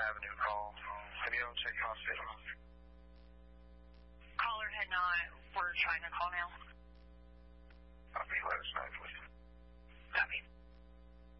Avenue call. Have you ever checked hospital? Caller had not. We're trying to call